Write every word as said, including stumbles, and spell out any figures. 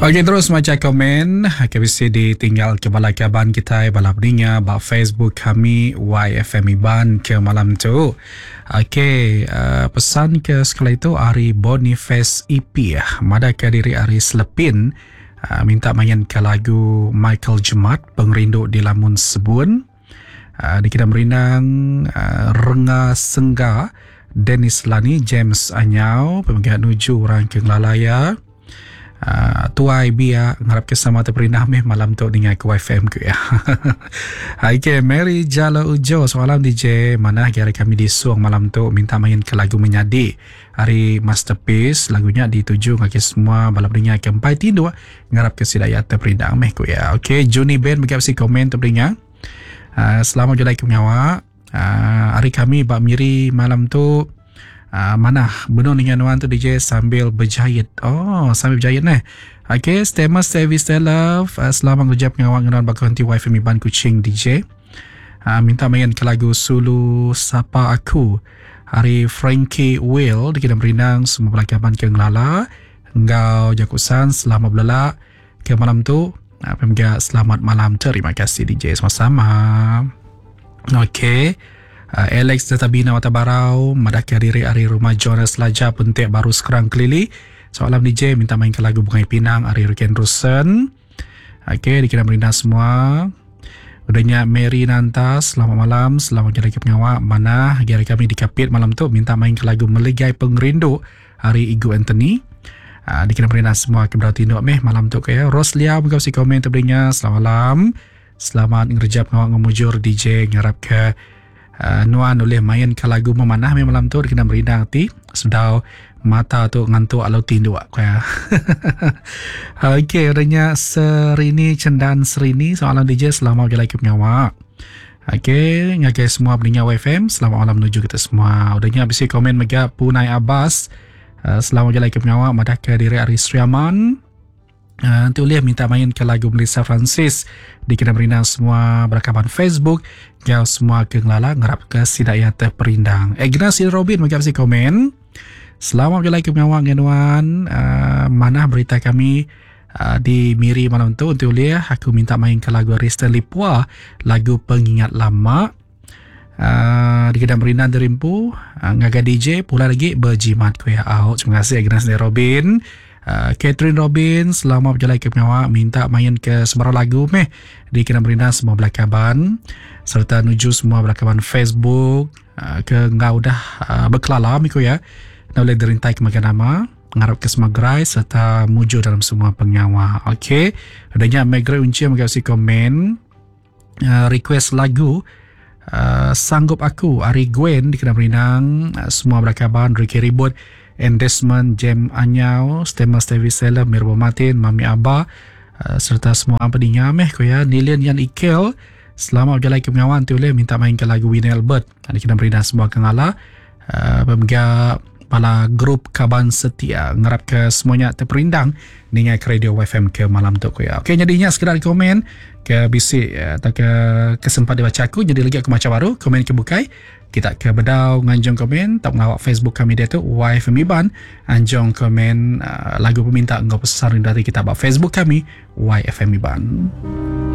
Okey, terus macam komen K B C ditinggal ke balai kaban kita balap ninya ba Facebook kami Y F M Iban ke malam tu. Okey, uh, pesan ke sekala itu Ari Boniface E P mada ke diri Ari Selepin uh, minta main ke lagu Michael Jemat Pengrindu di Lamun Sebun. Uh, di kita merinang uh, Renga Sengga Dennis Lani James Anyau pemegang nuju orang ke Lalaya. Uh, tuai biar ngarap ke sama terperindah meh malam tu dengan ke Y F M ke ya. Okay, Mary Jala Ujo semalam D J mana hari kami di suang malam tu minta main ke lagu Menyadi hari Masterpiece lagunya dituju ngaki semua balap dunia ke empat tidur ngarap ke sidaya terperindah meh ke ya. Okay, Juni Ben bagi si komen terperindah. Uh, selamat julai ke menyawa. Uh, hari kami bak miri malam tu Uh, mana benar dengan Wan tu D J sambil berjahit. Oh, sambil berjahit ni. Okay, stay must stay stay love. Uh, selamat kerja pengawal dengan bakanti Y F M Iban Kuching D J. Uh, minta main ke lagu Sulu Sapa Aku. Hari Frankie Will dikira berinang semua pelakaban ke Ngelala. Engkau Jakusan selamat belala ke malam tu. Uh, Pemga selamat malam. Terima kasih D J sama-sama. Okay. Uh, Alex Zatabina Watabarau Madaki Adiri Ari Rumah Jonas Laja Pentik baru sekarang kelili. Soalan D J minta main ke lagu Bungai Pinang Ari Ruken Rusen. Okay, dikira merindah semua. Udahnya Mary Nantas selamat malam. Selamat jalan ke pengawa. Mana hari kami dikapit malam tu minta main ke lagu Meligai Pengerindu Ari Igu Anthony. uh, Dikira merindah semua ke berarti tinduk meh malam tu ke ya. Roslia buka si komen terberinya. Selamat malam. Selamat ngerja pengawa ngemujur D J ngarap ke Uh, Nuan oleh main ke lagu memanah memang malam tu kena merindang ti sedau mata tu ngantuk alau tindu aku ya. Okey, adanya Serini Cendan Serini soalan D J selamat jalan ke penyawa. Okey, ngagai semua belinya Y F M selamat malam menuju kita semua. Udahnya bisi komen mega Punai Abbas uh, selamat jalan ke penyawa madah ke diri Ari Sriaman. Uh, nanti boleh minta main ke lagu Melissa Francis di kena berinang semua berakaban Facebook jauh semua ke ngelala ngerap ke sidaya terperindang. Ignasi Robin bagi komen selamat jalan ke pengawang genuan. Uh, mana berita kami uh, di Miri malam tu nanti boleh aku minta main ke lagu Rista Lipua lagu Pengingat Lama. Uh, di kena berinang derimpu uh, ngaga D J pula lagi berjimat ku ya out. Terima kasih Ignasi Robin. Uh, Catherine Robin selamat berjalan ke penyawa minta main ke sebarang lagu meh di kena berindah semua belakaban serta nuju semua belakaban Facebook uh, ke ngau dah uh, berkelala miku ya nak boleh derintai ke makan nama ngarap ke semua gerai serta muju dalam semua penyawa. Okey, adanya Megre Unci yang si komen uh, request lagu uh, Sanggup Aku Ari Gwen di kena berinang uh, semua belakaban Ricky Ribut and Desmond, Jem Anyau, Stemma Stevi Sela, Mirbo Martin, Mami Abah uh, serta semua apa dinyameh ko ya. Nilian Yan Ikel selamat berjalan ke pengawan tu boleh minta main ke lagu Winnie Albert. Ada kita beri dah semua ke ngala uh, pemega pala grup Kaban Setia ngarap ke semuanya terperindang dengan ke radio Y F M ke malam tu ko ya. Okey, jadinya sekedar komen ke bisik uh, atau ke kesempatan dibaca aku jadi lagi aku macam baru komen ke bukai kita ke bedau nganjong komen tak mengawak Facebook kami dia tu Y F M Iban anjong komen uh, lagu peminta engkau pesan dari kita bak Facebook kami Y F M Iban.